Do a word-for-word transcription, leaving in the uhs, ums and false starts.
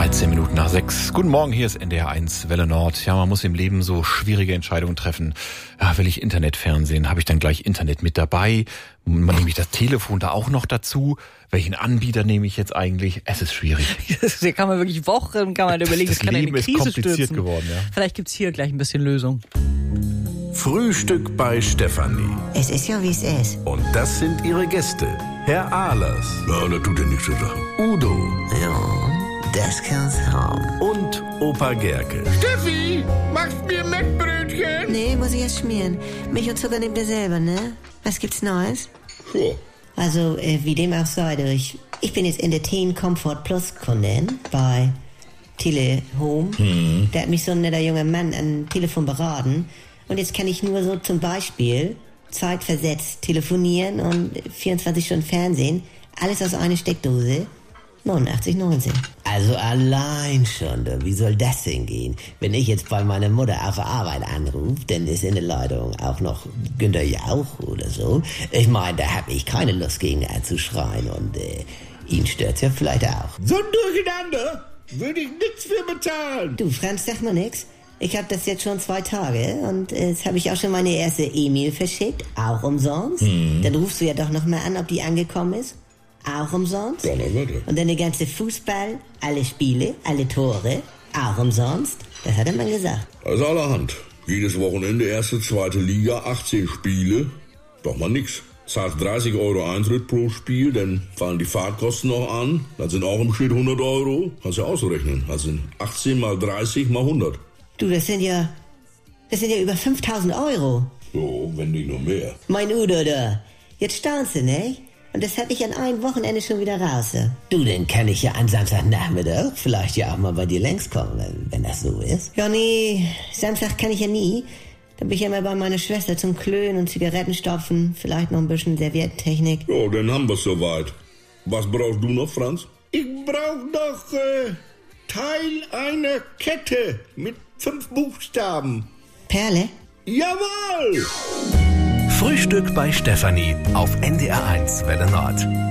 dreizehn Minuten nach sechs. Guten Morgen, hier ist N D R eins Welle Nord. Ja, man muss im Leben so schwierige Entscheidungen treffen. Ja, will ich Internetfernsehen? Habe ich dann gleich Internet mit dabei? Nehme ich das Telefon da auch noch dazu? Welchen Anbieter nehme ich jetzt eigentlich? Es ist schwierig. Da kann man wirklich Wochen kann man das, überlegen, das das kann Leben eine Krise ist kompliziert stürzen. geworden. Ja. Vielleicht gibt's hier gleich ein bisschen Lösung. Frühstück bei Stefanie. Es ist ja, wie es ist. Und das sind ihre Gäste. Herr Ahlers. Ja, das tut ja nichts zu sagen. Udo. Ja, das kann's haben. Und Opa Gerke. Steffi, machst mir Mettbrötchen? Nee, muss ich erst schmieren. Milch und Zucker nehmt ihr selber, ne? Was gibt's Neues? Ja. Also, äh, wie dem auch sei, ich, ich bin jetzt in der Teen Comfort Plus Kundin bei Telehome. Mhm. Da hat mich so ein netter junger Mann am Telefon beraten. Und jetzt kann ich nur so zum Beispiel zeitversetzt telefonieren und vierundzwanzig Stunden Fernsehen. Alles aus einer Steckdose. neunundachtzig neunzehn. Also allein schon, du, wie soll das denn gehen? Wenn ich jetzt bei meiner Mutter auf der Arbeit anrufe, dann ist in der Leitung auch noch Günther Jauch oder so. Ich meine, da habe ich keine Lust gegen ihn zu schreien und äh, ihn stört's ja vielleicht auch. So ein Durcheinander würde ich nichts für bezahlen. Du, Franz, sag mal nix. Ich habe das jetzt schon zwei Tage und äh, jetzt habe ich auch schon meine erste E-Mail verschickt, auch umsonst. Mhm. Dann rufst du ja doch noch mal an, ob die angekommen ist. Auch umsonst. Ja, na, warte. Und dann der ganze Fußball, alle Spiele, alle Tore, auch umsonst. Das hat der Mann gesagt. Also allerhand. Jedes Wochenende erste, zweite Liga, achtzehn Spiele. Doch mal nix. Zahlst dreißig Euro Eintritt pro Spiel, dann fallen die Fahrtkosten noch an. Dann sind auch im Schnitt hundert Euro. Kannst ja ausrechnen. Das sind achtzehn mal dreißig mal hundert. Du, das sind ja, das sind ja über fünftausend Euro. So, wenn nicht noch mehr. Mein Udo da. Jetzt staunst du, ne? Und das hatte ich an einem Wochenende schon wieder raus. Ja? Du, dann kann ich ja an Samstagnachmittag vielleicht ja auch mal bei dir längs kommen, wenn, wenn das so ist. Ja, nee, Samstag kann ich ja nie. Da bin ich ja immer bei meiner Schwester zum Klönen und Zigaretten stopfen. Vielleicht noch ein bisschen Serviettentechnik. Ja, dann haben wir's soweit. Was brauchst du noch, Franz? Ich brauch noch äh, Teil einer Kette mit fünf Buchstaben. Perle? Jawohl! Frühstück bei Stefanie auf N D R eins Welle Nord.